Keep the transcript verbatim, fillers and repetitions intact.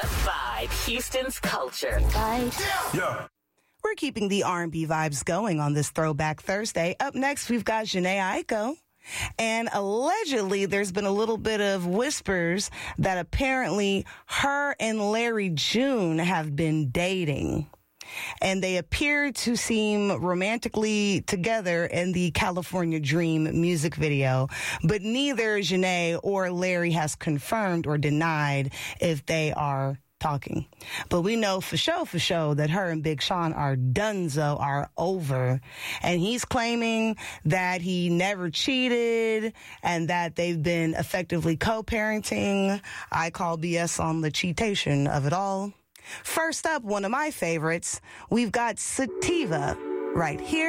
Vibe, Houston's culture. Vibe. Yeah. We're keeping the R and B vibes going on this Throwback Thursday. Up next, we've got Jhené Aiko. And allegedly, there's been a little bit of whispers that apparently her and Larry June have been dating. And they appear to seem romantically together in the California Dream music video. But neither Jhené or Larry has confirmed or denied if they are talking. But we know for sure, for sure, that her and Big Sean are donezo, are over. And he's claiming that he never cheated and that they've been effectively co-parenting. I call B S on the cheatation of it all. First up, one of my favorites, we've got Sativa right here.